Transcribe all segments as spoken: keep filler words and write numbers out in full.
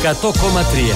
εκατό κόμμα τρία.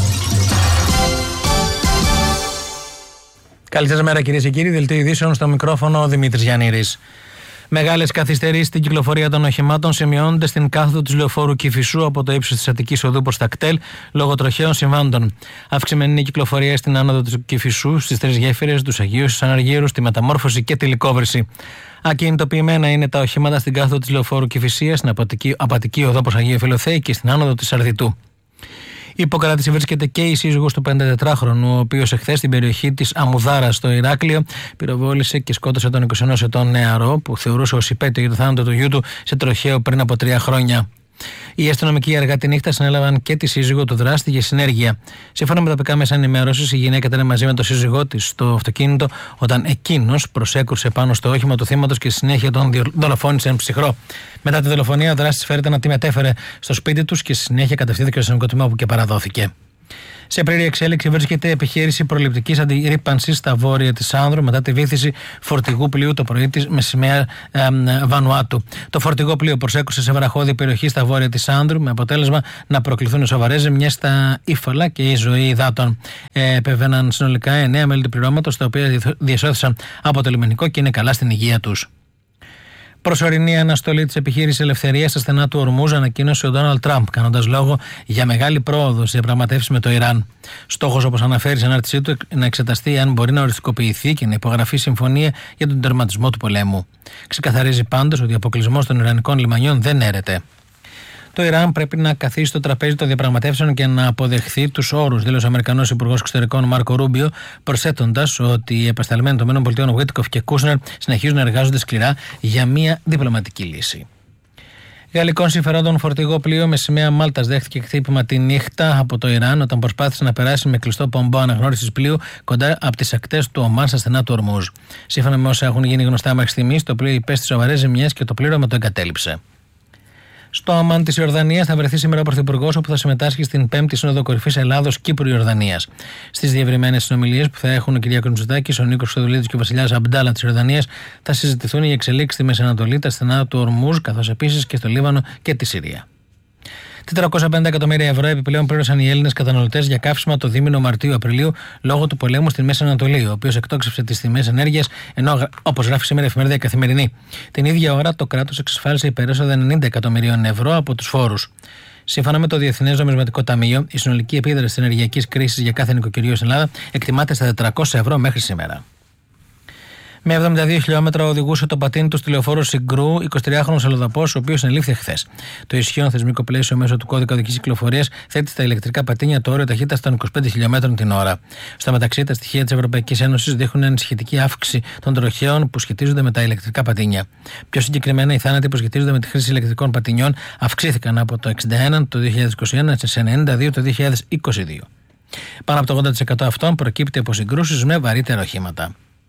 Καλησπέρα μέρα κυρίες και κύριοι, δελτίο ειδήσεων στο μικρόφωνο ο Δημήτρης Γιαννήρης. Μεγάλες καθυστερήσεις στην κυκλοφορία των οχημάτων σημειώνονται στην κάθοδο της λεωφόρου Κηφισού από το ύψος της Αττικής Οδού προς τα κτέλ λόγω τροχαίων συμβάντων. Αυξημένη είναι η κυκλοφορία στην άνοδο του Κηφισού, στις Τρεις Γέφυρες, τους Αγίους, στους Αναργύρους, τη Μεταμόρφωση και τη Λυκόβρηση. Ακινητοποιημένα είναι τα οχήματα στην κάθοδο της λεωφόρου Κηφισίας, στην Απατική Οδό προς Αγίου Φιλοθέη και στην άνοδο της Αρδιτού. Υποκράτηση βρίσκεται και η σύζυγος του πενηντατετράχρονου, ο οποίος εχθές στην περιοχή της Αμουδάρας στο Ηράκλειο πυροβόλησε και σκότωσε τον είκοσι ενός ετών νεαρό που θεωρούσε ως υπέτειο για το θάνατο του γιού του σε τροχαίο πριν από τρία χρόνια. Οι αστυνομικοί αργά τη νύχτα συνέλαβαν και τη σύζυγο του δράστη για συνέργεια. Σύμφωνα με τα τοπικά μέσα ενημέρωσης, η γυναίκα ήταν μαζί με τον σύζυγό της στο αυτοκίνητο όταν εκείνος προσέκρουσε πάνω στο όχημα του θύματος και στη συνέχεια τον δολοφόνησε εν ψυχρό. Μετά τη δολοφονία, ο δράστης φέρεται να τη μετέφερε στο σπίτι τους και στη συνέχεια κατευθύνθηκε στο νοικοτομείο όπου και παραδόθηκε. Σε πλήρη εξέλιξη βρίσκεται επιχείρηση προληπτικής αντιρρύπανσης στα βόρεια της Άνδρου μετά τη βύθιση φορτηγού πλοίου το πρωί της με σημαία ε, Βανουάτου. Το φορτηγό πλοίο προσέκρουσε σε βραχώδη περιοχή στα βόρεια της Άνδρου με αποτέλεσμα να προκληθούν σοβαρές ζημιές στα ύφαλα και η ζωή υδάτων. Ε, επέβαιναν συνολικά εννέα μέλη του πληρώματος, τα οποία διασώθησαν από το λιμενικό και είναι καλά στην υγεία τους. Προσωρινή αναστολή της επιχείρησης ελευθερίας στα στενά του Ορμούζ ανακοίνωσε ο Ντόναλντ Τραμπ, κάνοντας λόγο για μεγάλη πρόοδο στις διαπραγματεύσεις με το Ιράν. Στόχος, όπως αναφέρει στην ανάρτησή του, να εξεταστεί αν μπορεί να οριστικοποιηθεί και να υπογραφεί συμφωνία για τον τερματισμό του πολέμου. Ξεκαθαρίζει πάντως ότι ο αποκλεισμός των Ιρανικών λιμανιών δεν έρεται. Το Ιράν πρέπει να καθίσει στο τραπέζι των διαπραγματεύσεων και να αποδεχθεί τους όρους, δήλωσε ο Αμερικανός Υπουργός Εξωτερικών Μάρκο Ρούμπιο, προσθέτοντας ότι οι επεσταλμένοι των ΗΠΑ Βουίτκοφ και Κούσνερ συνεχίζουν να εργάζονται σκληρά για μια διπλωματική λύση. Γαλλικών συμφερόντων φορτηγό πλοίο με σημαία Μάλτας δέχτηκε χτύπημα τη νύχτα από το Ιράν όταν προσπάθησε να περάσει με κλειστό πομπό αναγνώρισης πλοίου κοντά από τις ακτές του Ομάν στα στενά του Ορμούζ. Σύμφωνα με όσα έχουν γίνει γνωστά μέχρι στιγμής, το πλοίο υπέστη σοβαρές ζημιές και το πλήρωμα το εγκατέλειψε. Στο Αμάν της Ιορδανίας θα βρεθεί σήμερα ο Πρωθυπουργός, όπου θα συμμετάσχει στην πέμπτη Σύνοδο Κορυφής Ελλάδος-Κύπρου-Ιορδανίας. Στις διευρυμένες συνομιλίες που θα έχουν ο Κυριάκος Μητσοτάκης, ο Νίκος Χρυστοδουλίδης και ο Βασιλιάς Αμπντάλα της Ιορδανίας θα συζητηθούν οι εξελίξεις στη Μέση Ανατολή, τα στενά του Ορμούζ, καθώς επίσης και στο Λίβανο και τη Συρία. τετρακόσια πενήντα εκατομμύρια ευρώ επιπλέον πλήρωσαν οι Έλληνες καταναλωτές για καύσιμα το δίμηνο Μαρτίου-Απριλίου λόγω του πολέμου στη Μέση Ανατολή, ο οποίος εκτόξευσε τις τιμές ενέργειας, ενώ, όπως γράφει σήμερα η εφημερίδα Καθημερινή, την ίδια ώρα το κράτος εξασφάλισε υπερέσοδα ενενήντα εκατομμυρίων ευρώ από τους φόρους. Σύμφωνα με το Διεθνές Νομισματικό Ταμείο, η συνολική επίδραση της ενεργειακής κρίσης για κάθε νοικοκυριό στην Ελλάδα εκτιμάται στα τετρακόσια ευρώ μέχρι σήμερα. Με εβδομήντα δύο χιλιόμετρα οδηγούσε το πατίνι του στη λεωφόρο Συγκρού εικοσιτριάχρονος αλλοδαπός, ο οποίος συνελήφθη χθες. Το ισχύον θεσμικό πλαίσιο μέσω του κώδικα οδικής κυκλοφορίας θέτει στα ηλεκτρικά πατίνια το όριο ταχύτητας των είκοσι πέντε χιλιόμετρων την ώρα. Στο μεταξύ, τα στοιχεία της Ευρωπαϊκής Ένωσης δείχνουν ενισχυτική αύξηση των τροχαίων που σχετίζονται με τα ηλεκτρικά πατίνια. Πιο συγκεκριμένα, οι θάνατοι που σχετίζονται με τη χρήση ηλεκτρικών πατινιών αυξήθηκαν από το εξήντα ένα το δύο χιλιάδες είκοσι ένα σε ενενήντα δύο το δύο χιλιάδες είκοσι δύο. Πάνω από το ογδόντα τοις εκατό αυτών προκύπτει από συγκρούσεις με βαρύτερα οχήματα.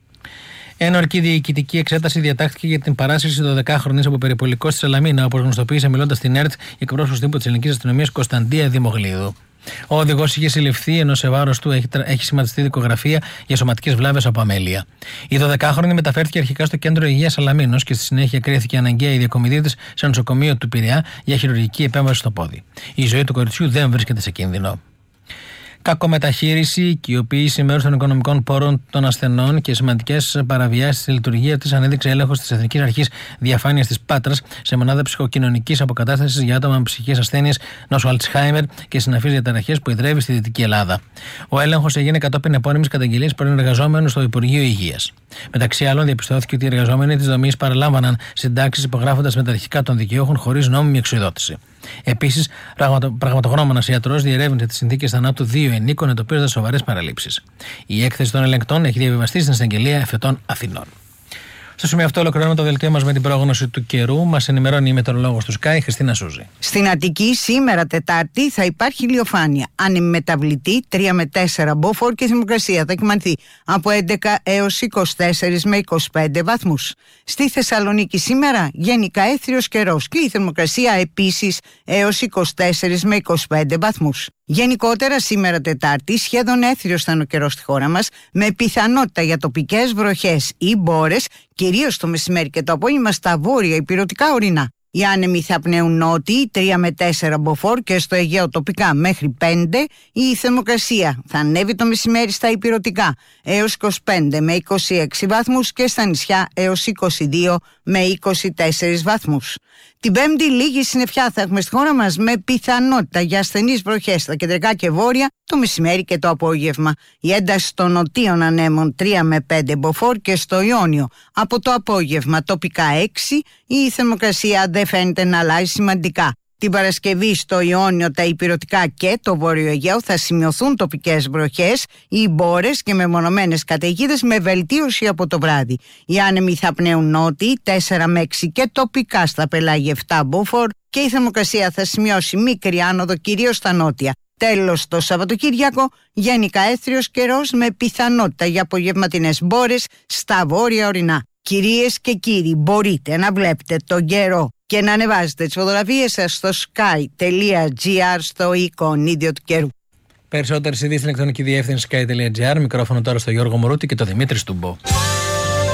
Ένορκη διοικητική εξέταση διατάχθηκε για την παράσυρση δωδεκάχρονης από περιπολικό στη Σαλαμίνα, όπως γνωστοποίησε μιλώντας στην ΕΡΤ η εκπρόσωπος τύπου της Ελληνικής Αστυνομίας Κωνσταντία Δημογλίδου. Ο οδηγός είχε συλληφθεί, ενώ σε βάρος του έχει, έχει σχηματιστεί δικογραφία για σωματικές βλάβες από αμέλεια. Η δωδεκάχρονη μεταφέρθηκε αρχικά στο κέντρο υγείας Σαλαμίνος και στη συνέχεια κρίθηκε αναγκαία η διακομιδή της σε νοσοκομείο του Πειραιά για χειρουργική επέμβαση στο πόδι. Η ζωή του κοριτσιού δεν βρίσκεται σε κίνδυνο. Κακομεταχείριση, οικειοποίηση μέρους των οικονομικών πόρων των ασθενών και σημαντικές παραβιάσεις στη λειτουργία της ανέδειξε έλεγχος της Εθνικής Αρχής Διαφάνειας της Πάτρας σε μονάδα ψυχοκοινωνικής αποκατάστασης για άτομα με ψυχικές ασθένειες, νόσο Αλτσχάιμερ και συναφείς διαταραχές που ιδρεύει στη Δυτική Ελλάδα. Ο έλεγχος έγινε κατόπιν επώνυμης καταγγελίας πρώην εργαζόμενου στο Υπουργείο Υγείας. Μεταξύ άλλων, διαπιστώθηκε ότι οι εργαζόμενοι της δομής παραλάμβαναν συντάξεις υπογράφοντας με τα αρχικά των δικαιούχων χωρίς νόμιμη εξουδότηση. Επίσης, πραγματογνώμονας ιατρός διερεύνησε τις συνθήκες θανάτου δύο ενίκων, εντοπίζοντας σοβαρές παραλήψεις. Η έκθεση των ελεγκτών έχει διαβιβαστεί στην εισαγγελία Εφετών Αθηνών. Στο σημείο αυτό ολοκληρώνουμε το δελτίο μας με την πρόγνωση του καιρού. Μας ενημερώνει η μετεωρολόγος του Sky, Χριστίνα Σούζη. Στην Αττική σήμερα Τετάρτη θα υπάρχει ηλιοφάνεια. Ανεμεταβλητή τρία με τέσσερα μποφόρ και θερμοκρασία θα κυμανθεί από έντεκα έως είκοσι τέσσερα με είκοσι πέντε βαθμούς. Στη Θεσσαλονίκη σήμερα γενικά έθριος καιρός και η θερμοκρασία επίσης έως είκοσι τέσσερα με είκοσι πέντε βαθμούς. Γενικότερα σήμερα Τετάρτη σχεδόν έθριος θα είναι ο καιρός στη χώρα μας, με πιθανότητα για τοπικές βροχές ή μπόρες, κυρίως το μεσημέρι και το απόγευμα στα βόρεια ηπειρωτικά ορεινά. Οι άνεμοι θα πνέουν νότιοι τρία με τέσσερα μποφόρ και στο Αιγαίο τοπικά μέχρι πέντε. Η θερμοκρασία θα ανέβει το μεσημέρι στα ηπειρωτικά έως είκοσι πέντε με είκοσι έξι βαθμούς και στα νησιά έως είκοσι δύο με είκοσι τέσσερις βαθμούς. Την Πέμπτη λίγη συννεφιά θα έχουμε στη χώρα μας με πιθανότητα για ασθενείς βροχές στα κεντρικά και βόρεια το μεσημέρι και το απόγευμα. Η ένταση των νοτίων ανέμων τρία με πέντε μποφόρ και στο Ιόνιο από το απόγευμα τοπικά έξι. Η θερμοκρασία δεν φαίνεται να αλλάζει σημαντικά. Την Παρασκευή στο Ιόνιο, τα ηπειρωτικά και το Βόρειο Αιγαίο θα σημειωθούν τοπικές βροχές ή μπόρες και μεμονωμένες καταιγίδες με βελτίωση από το βράδυ. Οι άνεμοι θα πνέουν νότιοι τέσσερα με έξι και τοπικά στα πελάγια επτά μποφόρ και η θερμοκρασία θα σημειώσει μικρή άνοδο κυρίως στα νότια. Τέλος, το Σαββατοκύριακο γενικά έθριος καιρός με πιθανότητα για απογευματινές μπόρες στα βόρεια ορεινά. Κυρίες και κύριοι, μπορείτε να βλέπετε τον καιρό και να ανεβάζετε τις φωτογραφίες σας στο sky.gr στο εικονίδιο του καιρού. Περισσότερες ειδήσεις στην ηλεκτρονική διεύθυνση sky.gr. Μικρόφωνο τώρα στο Γιώργο Μωρούτη και το Δημήτρη Στούμπο.